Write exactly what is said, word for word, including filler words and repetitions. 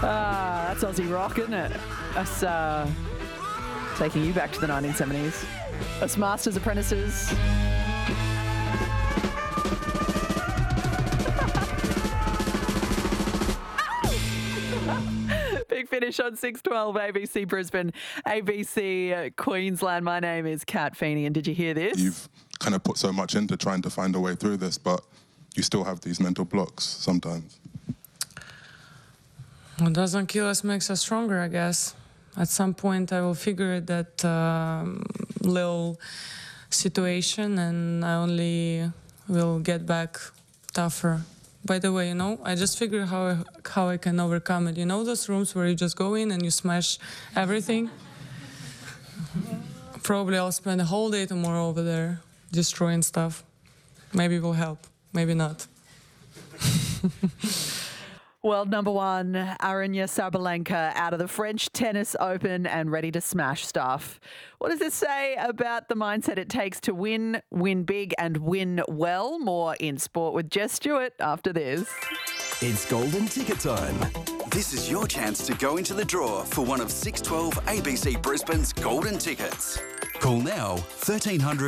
Ah, that's Aussie rock, isn't it? That's uh, taking you back to the nineteen seventies. That's Masters Apprentices. Big finish on six twelve A B C Brisbane, A B C uh, Queensland. My name is Kat Feeney, and did you hear this? You've kind of put so much into trying to find a way through this, but you still have these mental blocks sometimes. What doesn't kill us makes us stronger, I guess. At some point I will figure that uh, little situation and I only will get back tougher. By the way, you know, I just figured how I, how I can overcome it. You know those rooms where you just go in and you smash everything? Probably I'll spend a whole day tomorrow over there destroying stuff. Maybe it will help, maybe not. World number one, Aryna Sabalenka, out of the French Tennis Open and ready to smash stuff. What does this say about the mindset it takes to win, win big and win well? More in sport with Jess Stewart after this. It's golden ticket time. This is your chance to go into the draw for one of six twelve A B C Brisbane's golden tickets. Call now thirteen hundred